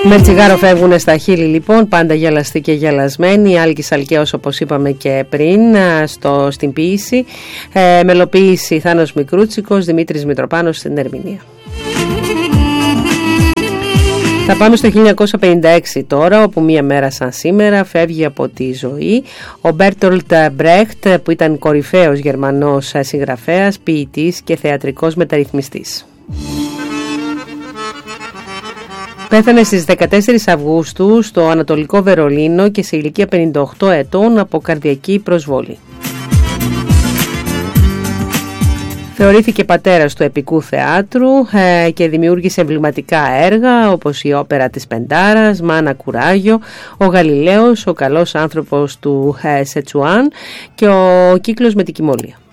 Με τσιγάρο φεύγουν στα χείλη λοιπόν, πάντα γελαστοί και γελασμένοι. Άλκης Αλκαίος, όπως είπαμε και πριν, στην ποίηση. Μελοποίηση Θάνος Μικρούτσικος, Δημήτρης Μητροπάνος στην ερμηνεία. Θα πάμε στο 1956 τώρα, όπου μία μέρα σαν σήμερα φεύγει από τη ζωή ο Μπέρτολτ Μπρέχτ, που ήταν κορυφαίος Γερμανός συγγραφέας, ποιητής και θεατρικός μεταρρυθμιστής. Πέθανε στις 14 Αυγούστου στο Ανατολικό Βερολίνο και σε ηλικία 58 ετών από καρδιακή προσβόλη. Θεωρήθηκε πατέρας του επικού θεάτρου και δημιούργησε εμβληματικά έργα όπως η όπερα της Πεντάρας, Μάνα Κουράγιο, ο Γαλιλαίος, ο καλός άνθρωπος του Σετσουάν και ο κύκλος με την Κιμόλια.